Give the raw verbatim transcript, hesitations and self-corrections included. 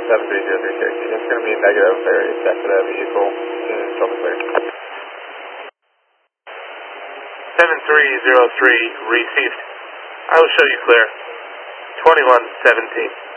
seven three zero three Cherokee. It's going to be negative. Very check for that vehicle. Show me clear. seven three zero three received. I will show you clear. twenty-one seventeen.